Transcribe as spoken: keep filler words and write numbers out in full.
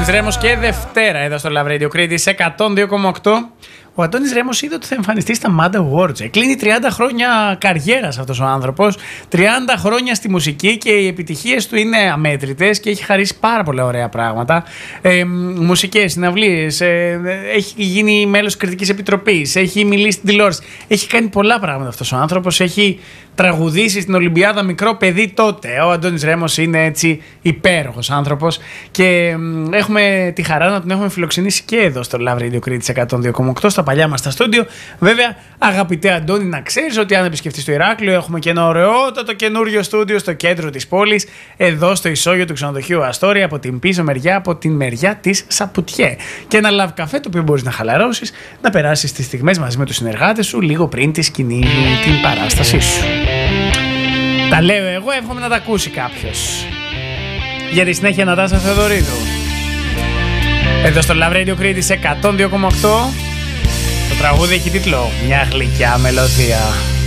Αντώνης Ρέμος και Δευτέρα εδώ στο Love Radio Crete εκατόν δύο κόμμα οκτώ. Ο Αντώνης Ρέμος είδε ότι θα εμφανιστεί στα Mad Awards. Κλείνει τριάντα χρόνια καριέρας αυτός ο άνθρωπος, τριάντα χρόνια στη μουσική και οι επιτυχίες του είναι αμέτρητες και έχει χαρίσει πάρα πολλά ωραία πράγματα. Ε, μουσικές, συναυλίες, ε, έχει γίνει μέλος κριτικής επιτροπής, έχει μιλήσει στην τηλεόραση. Έχει κάνει πολλά πράγματα αυτός ο άνθρωπος. Έχει τραγουδήσει στην Ολυμπιάδα μικρό παιδί τότε. Ο Αντώνης Ρέμος είναι έτσι υπέροχος άνθρωπος και ε, έχουμε τη χαρά να τον έχουμε φιλοξενήσει και εδώ στο Love Radio Crete εκατόν δύο κόμμα οκτώ, στα παλιά μας στα στούντιο. Βέβαια, αγαπητέ Αντώνη, να ξέρεις ότι αν επισκεφτείς το Ηράκλειο, έχουμε και ένα ωραιότατο καινούριο στούντιο στο κέντρο της πόλης, εδώ στο ισόγειο του ξενοδοχείου Αστόρια, από την πίσω μεριά, από την μεριά της Σαπουτιέ. Και ένα λαβ καφέ το οποίο μπορείς να χαλαρώσεις, να περάσεις τις στιγμές μαζί με τους συνεργάτες σου λίγο πριν τη σκηνή την παράστασή σου. Τα λέω εγώ, εύχομαι να τα ακούσει κάποιος. Για τη συνέχεια, Νατάσα Θεοδωρίδου. Εδώ στο Love Radio Crete εκατόν δύο κόμμα οκτώ. Το τραγούδι έχει τίτλο «Μια γλυκιά μελωδία».